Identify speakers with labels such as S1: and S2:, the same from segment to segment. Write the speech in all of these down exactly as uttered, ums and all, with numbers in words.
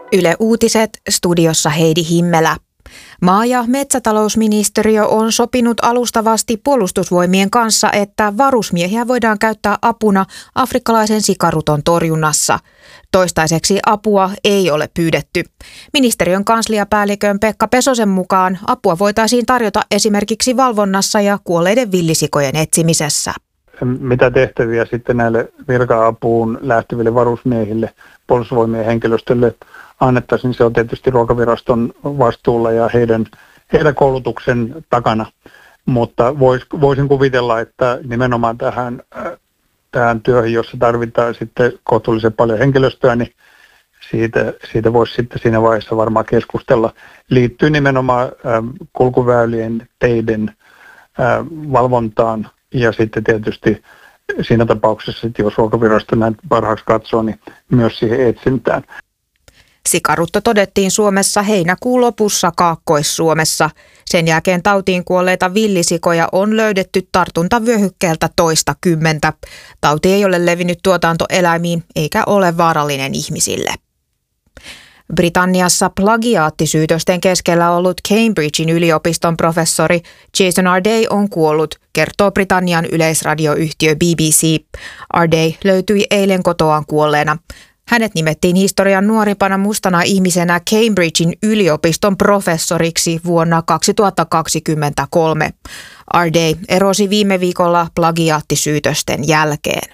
S1: Yle Uutiset, studiossa Heidi Himmelä. Maa- ja metsätalousministeriö on sopinut alustavasti puolustusvoimien kanssa, että varusmiehiä voidaan käyttää apuna afrikkalaisen sikaruton torjunnassa. Toistaiseksi apua ei ole pyydetty. Ministeriön kansliapäällikön Pekka Pesosen mukaan apua voitaisiin tarjota esimerkiksi valvonnassa ja kuolleiden villisikojen etsimisessä.
S2: Mitä tehtäviä sitten näille virka-apuun lähteville varusmiehille, puolustusvoimien henkilöstölle annettaisiin, se on tietysti Ruokaviraston vastuulla ja heidän, heidän koulutuksen takana. Mutta vois, voisin kuvitella, että nimenomaan tähän, tähän työhön, jossa tarvitaan sitten kohtuullisen paljon henkilöstöä, niin siitä, siitä voisi sitten siinä vaiheessa varmaan keskustella. Liittyy nimenomaan äh, kulkuväylien, teiden äh, valvontaan ja sitten tietysti siinä tapauksessa, että jos Ruokavirasto näin parhaaksi katsoo, niin myös siihen etsintään.
S1: Sikarutto todettiin Suomessa heinäkuun lopussa Kaakkois-Suomessa. Sen jälkeen tautiin kuolleita villisikoja on löydetty tartuntavyöhykkeeltä toista kymmentä. Tauti ei ole levinnyt tuotantoeläimiin eikä ole vaarallinen ihmisille. Britanniassa plagiaattisyytösten keskellä ollut Cambridgein yliopiston professori Jason Arday on kuollut, kertoo Britannian yleisradioyhtiö B B C. Arday löytyi eilen kotoaan kuolleena. Hänet nimettiin historian nuorimpana mustana ihmisenä Cambridgein yliopiston professoriksi vuonna kaksituhattakaksikymmentäkolme. Arday erosi viime viikolla plagiaattisyytösten jälkeen.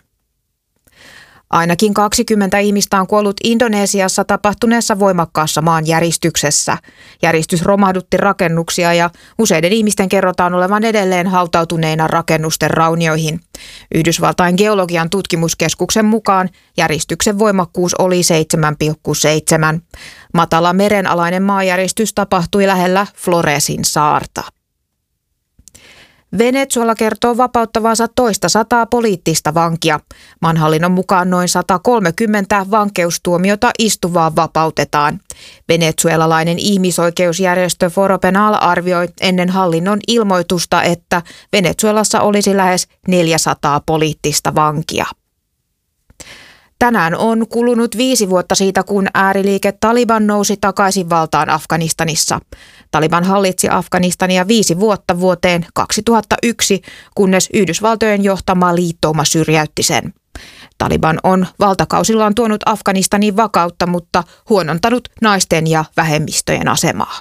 S1: Ainakin kaksikymmentä ihmistä on kuollut Indonesiassa tapahtuneessa voimakkaassa maanjäristyksessä. Järistys romahdutti rakennuksia ja useiden ihmisten kerrotaan olevan edelleen hautautuneina rakennusten raunioihin. Yhdysvaltain geologian tutkimuskeskuksen mukaan järistyksen voimakkuus oli seitsemän pilkku seitsemän. Matala merenalainen maanjäristys tapahtui lähellä Floresin saarta. Venezuela kertoo vapauttavansa toista sataa poliittista vankia. Maan hallinnon mukaan noin sata kolmekymmentä vankeustuomiota istuvaa vapautetaan. Venezuelalainen ihmisoikeusjärjestö Foro Penal arvioi ennen hallinnon ilmoitusta, että Venezuelassa olisi lähes neljäsataa poliittista vankia. Tänään on kulunut viisi vuotta siitä, kun ääriliike Taliban nousi takaisin valtaan Afganistanissa. Taliban hallitsi Afganistania viisi vuotta vuoteen kaksituhattayksi, kunnes Yhdysvaltojen johtama liittouma syrjäytti sen. Taliban on valtakausillaan tuonut Afganistaniin vakautta, mutta huonontanut naisten ja vähemmistöjen asemaa.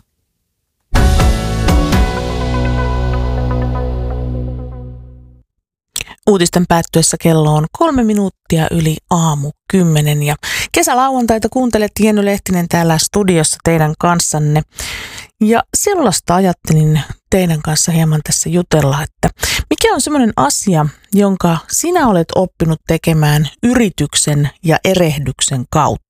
S3: Uutisten päättyessä kello on kolme minuuttia yli aamu kymmenen ja kesälauantaita kuuntelet Jenny Lehtinen täällä studiossa teidän kanssanne. Ja sellaista ajattelin teidän kanssa hieman tässä jutella, että mikä on semmoinen asia, jonka sinä olet oppinut tekemään yrityksen ja erehdyksen kautta.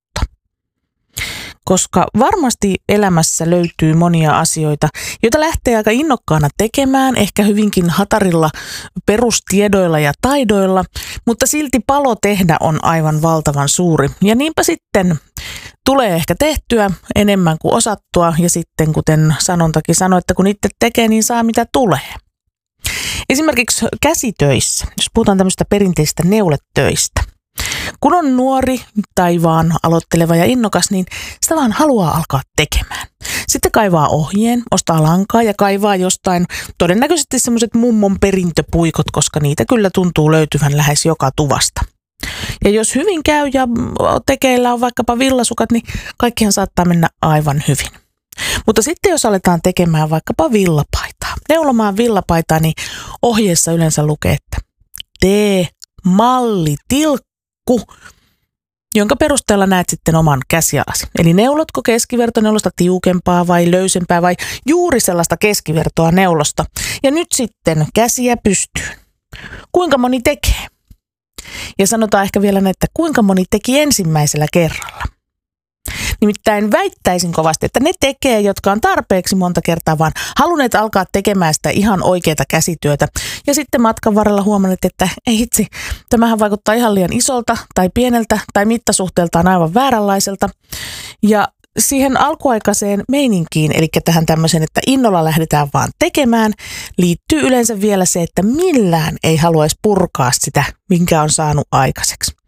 S3: Koska varmasti elämässä löytyy monia asioita, joita lähtee aika innokkaana tekemään, ehkä hyvinkin hatarilla perustiedoilla ja taidoilla, mutta silti palo tehdä on aivan valtavan suuri. Ja niinpä sitten tulee ehkä tehtyä enemmän kuin osattua ja sitten kuten sanontakin sanoo, että kun itse tekee, niin saa mitä tulee. Esimerkiksi käsitöissä, jos puhutaan tämmöistä perinteistä neuletöistä. Kun on nuori tai vaan aloitteleva ja innokas, niin sitä vaan haluaa alkaa tekemään. Sitten kaivaa ohjeen, ostaa lankaa ja kaivaa jostain todennäköisesti semmoiset mummon perintöpuikot, koska niitä kyllä tuntuu löytyvän lähes joka tuvasta. Ja jos hyvin käy ja tekeillä on vaikkapa villasukat, niin kaikkihan saattaa mennä aivan hyvin. Mutta sitten jos aletaan tekemään vaikkapa villapaitaa, neulomaan villapaitaa, niin ohjeessa yleensä lukee, että tee mallitilkku, jonka perusteella näet sitten oman käsialasi. Eli neulotko keskivertoneulosta tiukempaa vai löysempää vai juuri sellaista keskivertoa neulosta. Ja nyt sitten käsiä pystyyn. Kuinka moni tekee? Ja sanotaan ehkä vielä näin, että kuinka moni teki ensimmäisellä kerralla. Nimittäin väittäisin kovasti, että ne tekee, jotka on tarpeeksi monta kertaa vaan halunneet alkaa tekemään sitä ihan oikeaa käsityötä. Ja sitten matkan varrella huomannut, että ei hitsi, tämähän vaikuttaa ihan liian isolta tai pieneltä tai mittasuhteeltaan aivan vääränlaiselta. Ja siihen alkuaikaiseen meininkiin, eli tähän tämmöiseen, että innolla lähdetään vaan tekemään, liittyy yleensä vielä se, että millään ei haluaisi purkaa sitä, minkä on saanut aikaiseksi.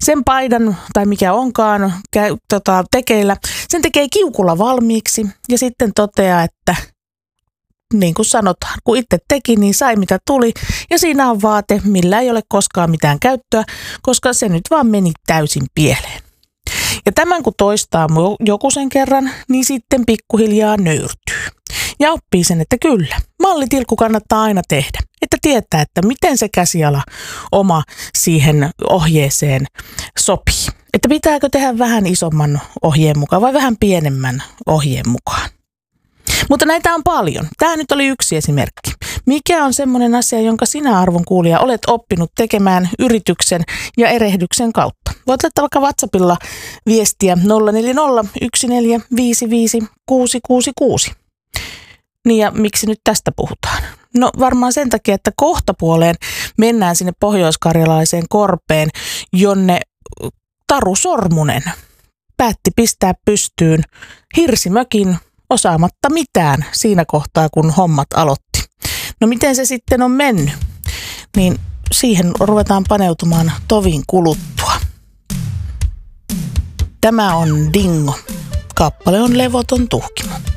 S3: sen paidan tai mikä onkaan käy, tota, tekeillä, sen tekee kiukulla valmiiksi ja sitten toteaa, että niin kuin sanotaan, kun itse teki, niin sai mitä tuli ja siinä on vaate, millä ei ole koskaan mitään käyttöä, koska se nyt vaan meni täysin pieleen. Ja tämän kun toistaa joku sen kerran, niin sitten pikkuhiljaa nöyrtyy. Ja oppii sen, että kyllä, mallitilkku kannattaa aina tehdä. Että tietää, että miten se käsiala oma siihen ohjeeseen sopii. Että pitääkö tehdä vähän isomman ohjeen mukaan vai vähän pienemmän ohjeen mukaan. Mutta näitä on paljon. Tämä nyt oli yksi esimerkki. Mikä on semmoinen asia, jonka sinä, arvon kuulija, olet oppinut tekemään yrityksen ja erehdyksen kautta? Voit laittaa vaikka WhatsAppilla viestiä nolla neljä nolla yksi neljä viisi viisi kuusi kuusi kuusi. Niin ja miksi nyt tästä puhutaan? No varmaan sen takia, että kohtapuoleen mennään sinne pohjoiskarjalaiseen korpeen, jonne Taru Sormunen päätti pistää pystyyn hirsimökin osaamatta mitään siinä kohtaa, kun hommat aloitti. No miten se sitten on mennyt? Niin siihen ruvetaan paneutumaan tovin kuluttua. Tämä on Dingo. Kappale on Levoton tuhkimo.